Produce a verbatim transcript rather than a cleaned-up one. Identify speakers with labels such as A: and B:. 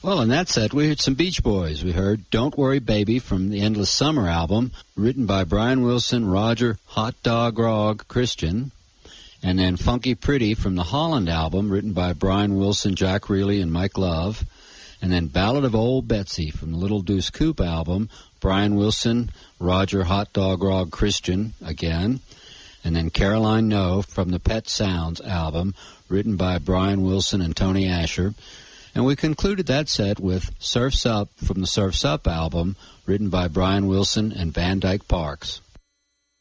A: Well, in that set, we heard some Beach Boys. We heard Don't Worry Baby from the Endless Summer album, written by Brian Wilson, Roger Hot Dog Rog Christian. And then Funky Pretty from the Holland album, written by Brian Wilson, Jack Reilly, and Mike Love. And then Ballad of Old Betsy from the Little Deuce Coupe album, Brian Wilson, Roger Hot Dog Rog Christian again. And then Caroline No from the Pet Sounds album, written by Brian Wilson and Tony Asher. And we concluded that set with Surf's Up from the Surf's Up album, written by Brian Wilson and Van Dyke Parks.